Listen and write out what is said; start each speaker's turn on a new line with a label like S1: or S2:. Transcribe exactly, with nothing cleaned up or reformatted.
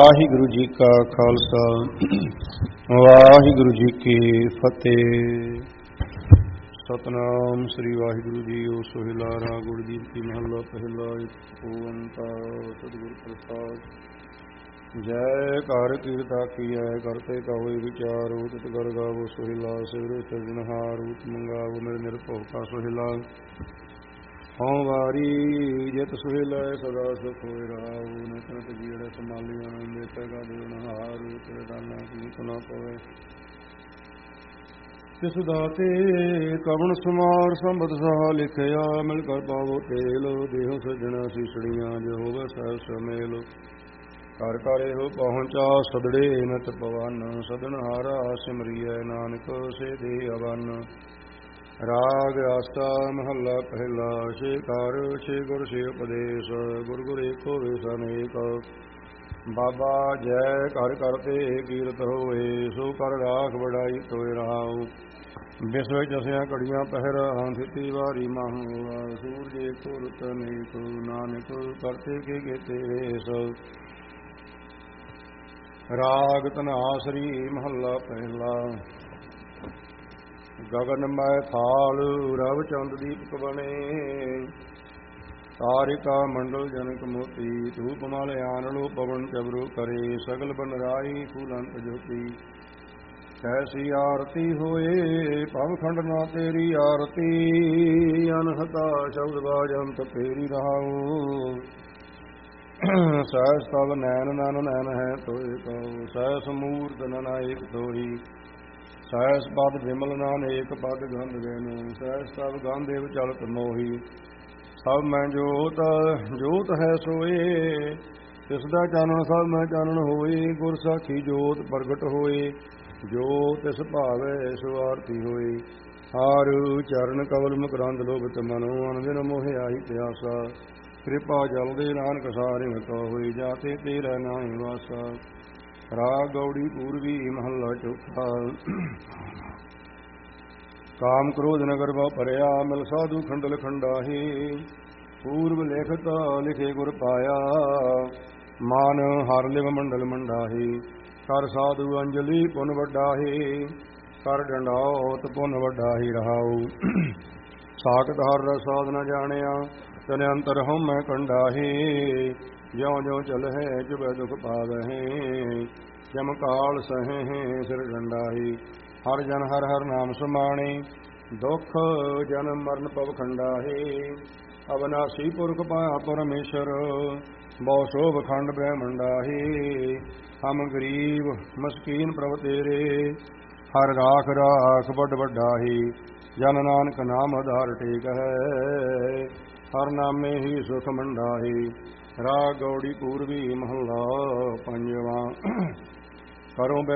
S1: ਵਾਹਿਗੁਰੂ ਜੀ ਕਾ ਖਾਲਸਾ ਵਾਹਿਗੁਰੂ ਜੀ ਕੀ ਫਤਿਹ। ਸਤਨਾਮ ਸ੍ਰੀ ਵਾਹਿਗੁਰੂ ਜੀ। ਓ ਸੋਹਿਲਾ ਰਾਗ ਗੁਰਦੀਪ ਕੀ ਮਹੱਲਾ ਪਹਿਲਾ। ਇੱਕ ਓੰਕਾਰ ਸਤਿਗੁਰ ਪ੍ਰਸਾਦ। ਜੈ ਘਰ ਕੀਰਤਾ ਕੀਐ ਕਰਤੇ ਕਾ ਹੋਇ ਵਿਚਾਰੋ ਤਿਤ ਗਰ ਗਾਵੋ ਸੋਹਿਲਾ। ਸਿਵਰੇ ਸਿਰਜਣਹਾਰ ਰੂਪ ਮੰਗਾਵੋ ਮੇਰੇ ਨਿਰਭਉ ਕਾ ਸੋਹਿਲਾ। ਹਉ ਵਾਰੀ ਜਿਤ ਸੁਹਿਲਾ ਸਦਾ ਸੁਖ ਹੋਇ ਰਹਾਉ। ਨਿਤ ਨਿਤ ਜੀੜੇ ਸੰਭਾਲੀਆਂ ਦੇਤੇਗਾ ਦੇਵਨਹਾਰ। ਤੇਰੇ ਦਾਨਾ ਕੀਮਤ ਨਾ ਪਵੇ ਤਿਸ ਦਾਤੇ ਕਵਣ ਸਮਾਰ। ਸੰਬਤ ਸਹਾ ਲਿਖਿਆ ਮਿਲ ਕਰ ਪਾਵੋ ਤੇਲ। ਦੇਹੁ ਸੱਜਣਾ ਸੀਸੜੀਆਂ ਜੋ ਹੋਵੇ ਸਹਿ ਸਮੇਲ। ਘਰ ਘਰ ਇਹੋ ਪਹੁੰਚਾ ਸਦੜੇ ਨਿਤ ਪਵਨ। ਸਦਨਹਾਰਾ ਸਿਮਰੀਐ ਨਾਨਕ ਸੇ ਦੇ ਅਵਨ। ਰਾਗ ਆਸਾ ਮਹੱਲਾ ਪਹਿਲਾ। ਛੇ ਕਾਰ ਛੇ ਗੁਰ ਛੇ ਉਪਦੇਸ਼ ਗੁਰ ਗੁਰ ਏਕੋ ਵੇਸ ਅਨੇਕ। ਬਾਬਾ ਜੈ ਘਰ ਕਰਤੇ ਕੀਰਤ ਹੋਏ ਸੋ ਕਰ ਰਾਖ ਵਡਾਈ ਤੋਇ ਰਹਾਉ। ਵਿਸ ਵਿੱਚ ਅਸਿਆ ਘੜੀਆਂ ਪਹਿਰਾ ਥਿਤੀ ਵਾਰੀ ਮਾਹੂਆ। ਸੂਰਜ ਏਕੋ ਰੁਤ ਅਨੇਕ ਨਾਨਕ ਕਰਤੇ ਕੇ ਕੇਤੇ ਵੇਸ। ਰਾਗ ਧਨਾਸਰੀ ਮਹੱਲਾ ਪਹਿਲਾ। ਗਗਨ ਮੈ ਥਾਲ ਰਵ ਚੰਦ ਦੀਪਕ ਬਣੇ। ਤਾਰਿਕਾ ਮੰਡਲ ਜਨਕ ਮੋਤੀ। ਧੂਪ ਮਲ ਆਨਲੋ ਪਵਨ ਚਬਰੂ ਕਰੇ। ਸਗਲ ਬਨ ਰਾਈ ਫੂਲੰਤ ਜੋਤੀ। ਕੈਸੀ ਆਰਤੀ ਹੋਏ ਭਵ ਖੰਡ ਨਾ ਤੇਰੀ ਆਰਤੀ। ਅਨਹਤਾ ਸ਼ਬਦ ਬਾਜੰਤ ਤੇਰੀ ਰਹਾਉ। ਸਹਿਸ ਤਵ ਨੈਨ ਨਨ ਨੈਨ ਹੈ ਤੋਏ ਕਉ। ਸਹਿਸ ਮੂਰਤ ਨਨ ਏਕ ਤੋਈ। ਸਹਿਸ ਪਦ ਵਿਮਲ ਨਾਨੇਕ ਪਦ ਗੰਧ ਗੈਨੋ। ਸਹਿਸ ਸਭ ਗਾਂਧੇਵ ਚਲਤ ਮੋਹੀ। ਸਭ ਮੈਂ ਜੋਤ ਜੋਤ ਹੈ ਸੋਏ। ਤਿਸ ਦਾ ਚਾਨਣ ਸਭ ਮੈਂ ਚਾਨਣ ਹੋਏ। ਗੁਰ ਸਾਖੀ ਜੋਤ ਪ੍ਰਗਟ ਹੋਏ। ਜੋ ਤਿਸ ਭਾਵੈ ਸੋ ਆਰਤੀ ਹੋਏ। ਹਾਰ ਚਰਨ ਕਵਲ ਮਕਰੰਦ ਲੋਭਿਤ ਮਨੋ। ਅਨਦਿਨ ਮੋਹਿ ਆਹੀ ਪਿਆਸਾ। ਕਿਰਪਾ ਜਲ ਦੇ ਨਾਨਕ ਸਾਰੇ ਮਤਾ ਹੋਈ। ਜਾਤੇ ਤੇਰਾ ਨਾਮ ਵਾਸਾ। ਰਾਗ ਗੌੜੀ ਪੂਰਵੀ ਮਹੱਲਾ ਚੌਥਾ। ਕਾਮ ਕ੍ਰੋਧ ਨਗਰ ਵਾ ਭਰਿਆ ਮਿਲ ਸਾਧੂ ਖੰਡਲ ਖੰਡਾਹੀ। ਪੂਰਵ ਲਿਖਤ ਲਿਖੇ ਗੁਰ ਪਾਇਆ। ਮਾਨ ਹਰ ਲਿਵ ਮੰਡਲ ਮੰਡਾਹੀ। ਕਰ ਸਾਧੂ ਅੰਜਲੀ ਪੁਨ ਵੱਡਾਹੀ। ਕਰ ਡੰਡਾਉਤ ਪੁਨ ਵੱਡਾਹੀ ਰਹਾਉ। ਸਾਖਤ ਹਰ ਰਸ ਸਾਧ ਨ ਜਾਣਿਆ। ਤਨ ਅੰਤਰ ਹਉ ਮੈਂ ਕੰਡਾਹੀ। ਜਿਉ ਜਿਉ ਚਲਹਿ ਚੁਬੈ ਦੁਖ ਪਾਵਹਿ। ਜਮ ਕਾਲ ਸਹੈ ਸਿਰ ਡੰਡਾਹੀ। ਹਰ ਜਨ ਹਰ ਹਰ ਨਾਮ ਸਮਾਣੇ। ਦੁਖ ਜਨਮ ਮਰਨ ਪਵ ਖੰਡਾਹੀ। ਅਵਨਾਸੀ ਪੁਰਖ ਪਾਇਆ ਪਰਮੇਸ਼ਰ। ਬਹੁ ਸੋਭ ਖੰਡ ਬ੍ਰਹਮੰਡਾਹੀ। ਹਮ ਗਰੀਬ ਮਸਕੀਨ ਪ੍ਰਭ ਤੇਰੇ। ਹਰ ਰਾਖ ਰਾਖ ਵੱਡ ਵੱਡਾਹੀ। ਜਨ ਨਾਨਕ ਨਾਮ ਆਧਾਰ ਟੇਕ ਹੈ। ਹਰ ਨਾਮੇ ਹੀ ਸੁਖ ਮੰਡਾਹੀ। ਰਾਗ ਗੌੜੀ ਪੂਰਵੀ ਮਹੱਲਾ ਪੰਜਵਾਂ। ਕਰੋ